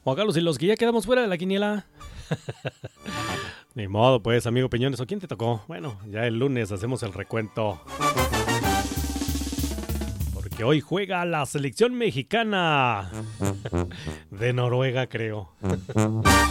Juan Carlos, y los que ya quedamos fuera de la quiniela. Ni modo, pues, amigo Peñones. ¿O quién te tocó? Bueno, ya el lunes hacemos el recuento. Porque hoy juega la selección mexicana de Noruega, creo.